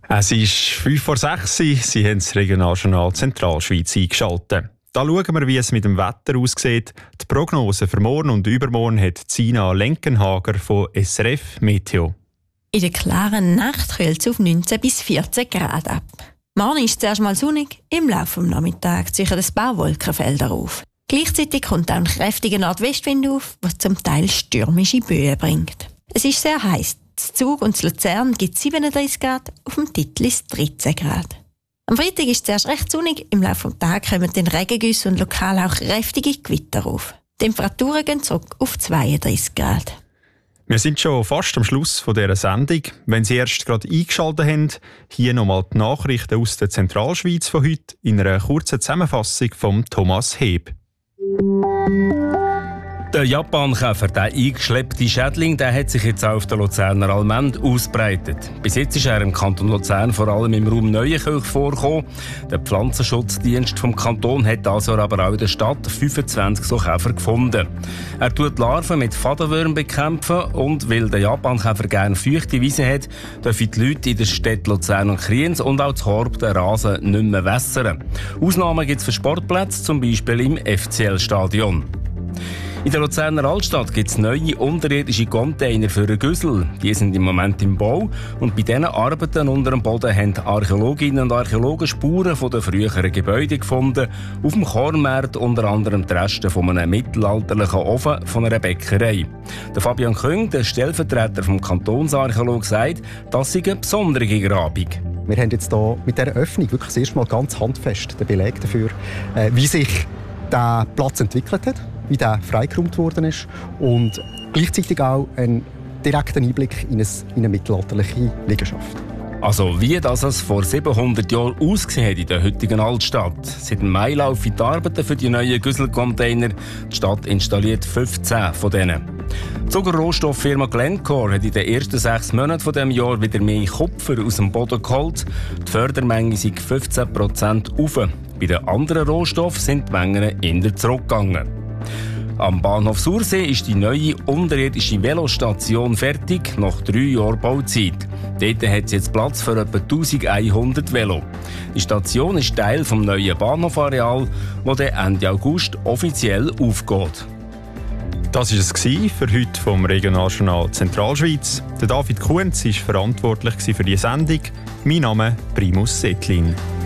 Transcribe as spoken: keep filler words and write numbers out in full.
Es ist fünf vor sechs. Sie haben das Regionaljournal Zentralschweiz eingeschaltet. Da schauen wir, wie es mit dem Wetter aussieht. Die Prognose für morgen und übermorgen hat Zina Lenkenhager von S R F Meteo. In der klaren Nacht kühlt es auf neunzehn bis vierzehn Grad ab. Morgen ist es zuerst mal sonnig, im Laufe des Nachmittags ziehen ein paar Wolkenfelder auf. Gleichzeitig kommt auch ein kräftiger Nordwestwind auf, der zum Teil stürmische Böen bringt. Es ist sehr heiß. In Zug und in Luzern gibt es siebenunddreißig Grad, auf dem Titlis dreizehn Grad. Am Freitag ist es zuerst recht sonnig, im Laufe des Tages kommen dann Regengüsse und lokal auch kräftige Gewitter auf. Die Temperaturen gehen zurück auf zweiunddreißig Grad. Wir sind schon fast am Schluss von dieser Sendung. Wenn Sie erst gerade eingeschaltet haben, hier nochmal die Nachrichten aus der Zentralschweiz von heute in einer kurzen Zusammenfassung von Thomas Heb. Der Japankäfer, der eingeschleppte Schädling, der hat sich jetzt auch auf der Luzerner Allmende ausbreitet. Bis jetzt ist er im Kanton Luzern vor allem im Raum Neuenkirch vorgekommen. Der Pflanzenschutzdienst vom Kanton hat also aber auch in der Stadt fünfundzwanzig so Käfer gefunden. Er tut Larven mit Fadenwürmern bekämpfen und weil der Japankäfer gerne feuchte Wiese hat, dürfen die Leute in der Stadt Luzern und Kriens und auch das Horb den Rasen nicht mehr wässern. Ausnahmen gibt es für Sportplätze, zum Beispiel im F C L-Stadion. In der Luzerner Altstadt gibt es neue unterirdische Container für einen Güssel. Die sind im Moment im Bau und bei diesen Arbeiten unter dem Boden haben Archäologinnen und Archäologen Spuren von den früheren Gebäuden gefunden. Auf dem Kornmarkt unter anderem die Reste von einem mittelalterlichen Ofen von einer Bäckerei. Der Fabian Küng, der Stellvertreter vom Kantonsarchäolog, sagt, das sei eine besondere Grabung. Wir haben jetzt hier mit dieser Öffnung wirklich das erste Mal ganz handfest den Beleg dafür, wie sich der Platz entwickelt hat, wie der freigeräumt worden ist und gleichzeitig auch einen direkten Einblick in eine, in eine mittelalterliche Liegenschaft. Also wie das es vor siebenhundert Jahren ausgesehen hat in der heutigen Altstadt. Seit dem Mai laufen die Arbeiten für die neuen Güsselcontainer. Die Stadt installiert fünfzehn von denen. Die Zuckerrohstofffirma Glencore hat in den ersten sechs Monaten von diesem Jahr wieder mehr Kupfer aus dem Boden geholt. Die Fördermenge ist fünfzehn Prozent auf. Bei den anderen Rohstoffen sind die Mengen eher zurückgegangen. Am Bahnhof Sursee ist die neue unterirdische Velostation fertig, nach drei Jahren Bauzeit. Dort hat es jetzt Platz für etwa eintausendeinhundert Velo. Die Station ist Teil des neuen Bahnhofareal, das Ende August offiziell aufgeht. Das war es für heute vom Regionaljournal Zentralschweiz. Der David Kuhns war verantwortlich für die Sendung. Mein Name ist Primus Settlin.